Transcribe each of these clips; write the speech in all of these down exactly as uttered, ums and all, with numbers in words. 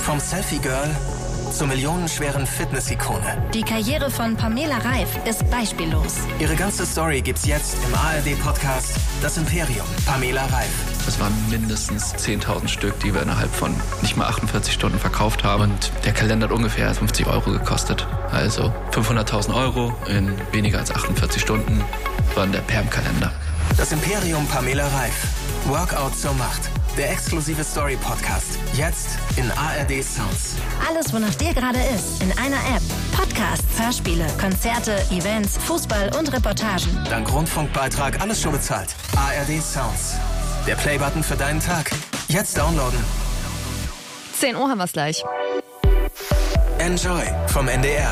Vom Selfie-Girl zur millionenschweren Fitness-Ikone. Die Karriere von Pamela Reif ist beispiellos. Ihre ganze Story gibt's jetzt im A R D-Podcast Das Imperium. Pamela Reif. Es waren mindestens zehntausend Stück, die wir innerhalb von nicht mal achtundvierzig Stunden verkauft haben. Und der Kalender hat ungefähr fünfzig Euro gekostet. Also fünfhunderttausend Euro in weniger als achtundvierzig Stunden war der Perm-Kalender. Das Imperium Pamela Reif. Workout zur Macht. Der exklusive Story-Podcast. Jetzt in A R D Sounds. Alles, wonach dir gerade ist, in einer App. Podcasts, Hörspiele, Konzerte, Events, Fußball und Reportagen. Dank Rundfunkbeitrag alles schon bezahlt. A R D Sounds. Der Playbutton für deinen Tag. Jetzt downloaden. zehn Uhr haben wir es gleich. Enjoy vom N D R.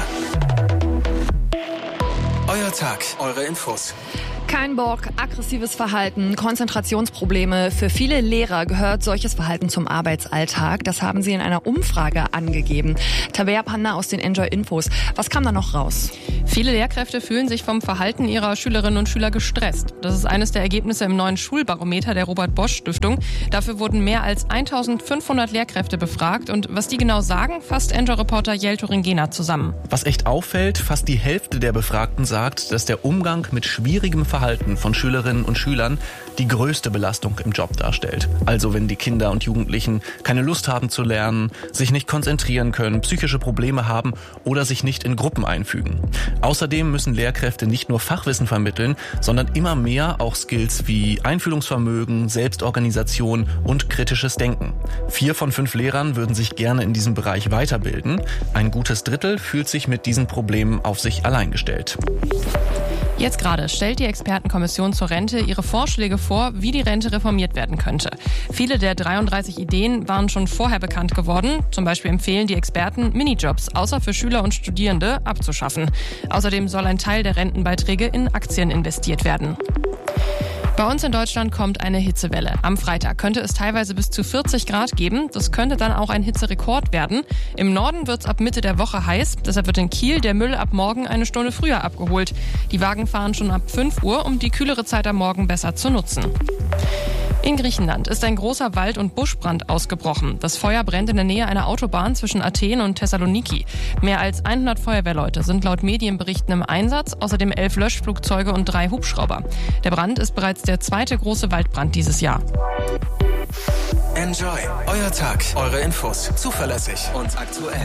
Euer Tag, eure Infos. Kein Bock, aggressives Verhalten, Konzentrationsprobleme. Für viele Lehrer gehört solches Verhalten zum Arbeitsalltag. Das haben sie in einer Umfrage angegeben. Tabea Panda aus den Enjoy Infos. Was kam da noch raus? Viele Lehrkräfte fühlen sich vom Verhalten ihrer Schülerinnen und Schüler gestresst. Das ist eines der Ergebnisse im neuen Schulbarometer der Robert-Bosch-Stiftung. Dafür wurden mehr als eintausendfünfhundert Lehrkräfte befragt. Und was die genau sagen, fasst Enjoy-Reporter Jelto Ringena zusammen. Was echt auffällt, fast die Hälfte der Befragten sagt, dass der Umgang mit schwierigem Verhalten von Schülerinnen und Schülern die größte Belastung im Job darstellt. Also wenn die Kinder und Jugendlichen keine Lust haben zu lernen, sich nicht konzentrieren können, psychische Probleme haben oder sich nicht in Gruppen einfügen. Außerdem müssen Lehrkräfte nicht nur Fachwissen vermitteln, sondern immer mehr auch Skills wie Einfühlungsvermögen, Selbstorganisation und kritisches Denken. Vier von fünf Lehrern würden sich gerne in diesem Bereich weiterbilden. Ein gutes Drittel fühlt sich mit diesen Problemen auf sich allein gestellt. Jetzt gerade stellt die Expertenkommission zur Rente ihre Vorschläge vor, wie die Rente reformiert werden könnte. Viele der dreiunddreißig Ideen waren schon vorher bekannt geworden. Zum Beispiel empfehlen die Experten, Minijobs außer für Schüler und Studierende abzuschaffen. Außerdem soll ein Teil der Rentenbeiträge in Aktien investiert werden. Bei uns in Deutschland kommt eine Hitzewelle. Am Freitag könnte es teilweise bis zu vierzig Grad geben. Das könnte dann auch ein Hitzerekord werden. Im Norden wird es ab Mitte der Woche heiß. Deshalb wird in Kiel der Müll ab morgen eine Stunde früher abgeholt. Die Wagen fahren schon ab fünf Uhr, um die kühlere Zeit am Morgen besser zu nutzen. In Griechenland ist ein großer Wald- und Buschbrand ausgebrochen. Das Feuer brennt in der Nähe einer Autobahn zwischen Athen und Thessaloniki. Mehr als hundert Feuerwehrleute sind laut Medienberichten im Einsatz, außerdem elf Löschflugzeuge und drei Hubschrauber. Der Brand ist bereits der zweite große Waldbrand dieses Jahr. Enjoy, euer Tag, eure Infos, zuverlässig und aktuell.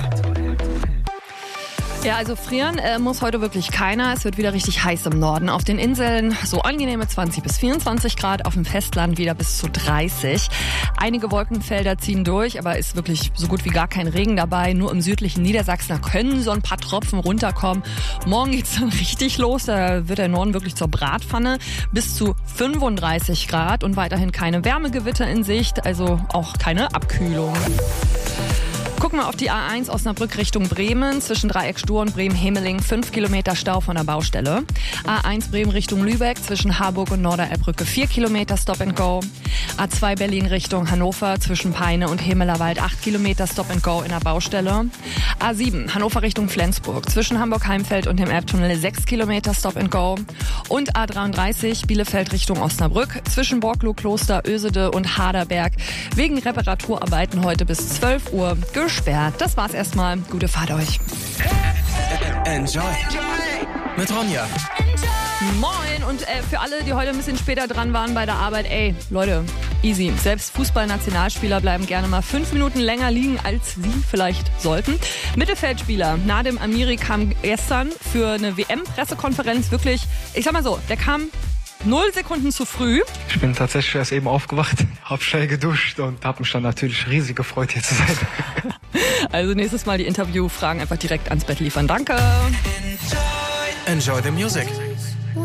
Ja, also frieren äh, muss heute wirklich keiner. Es wird wieder richtig heiß im Norden. Auf den Inseln so angenehme zwanzig bis vierundzwanzig Grad, auf dem Festland wieder bis zu dreißig. Einige Wolkenfelder ziehen durch, aber ist wirklich so gut wie gar kein Regen dabei. Nur im südlichen Niedersachsen, da können so ein paar Tropfen runterkommen. Morgen geht's dann richtig los, da wird der Norden wirklich zur Bratpfanne. Bis zu fünfunddreißig Grad und weiterhin keine Wärmegewitter in Sicht, also auch keine Abkühlung. Gucken wir auf die A eins Osnabrück Richtung Bremen. Zwischen Dreieck Stur und Bremen-Hemeling fünf Kilometer Stau von der Baustelle. A eins Bremen Richtung Lübeck zwischen Harburg und Norderelbbrücke vier Kilometer Stop and Go. A zwei Berlin Richtung Hannover zwischen Peine und Hemelerwald acht Kilometer Stop and Go in der Baustelle. A sieben Hannover Richtung Flensburg zwischen Hamburg-Heimfeld und dem Elbtunnel sechs Kilometer Stop and Go. Und A dreiunddreißig Bielefeld Richtung Osnabrück zwischen Borkloh, Kloster, Ösede und Haderberg wegen Reparaturarbeiten heute bis zwölf Uhr gesperrt. Das war's erstmal. Gute Fahrt euch. Enjoy. Mit Ronja. Moin und äh, für alle, die heute ein bisschen später dran waren bei der Arbeit, ey, Leute, easy. Selbst Fußballnationalspieler bleiben gerne mal fünf Minuten länger liegen, als sie vielleicht sollten. Mittelfeldspieler Nadim Amiri kam gestern für eine W M-Pressekonferenz wirklich, ich sag mal so, der kam null Sekunden zu früh. Ich bin tatsächlich erst eben aufgewacht, hab schnell geduscht und hab mich dann natürlich riesig gefreut, hier zu sein. Also nächstes Mal die Interviewfragen einfach direkt ans Bett liefern. Danke. Enjoy the music.